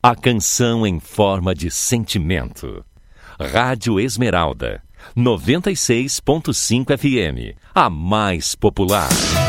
A canção em forma de sentimento. Rádio Esmeralda, 96.5 FM, a mais popular.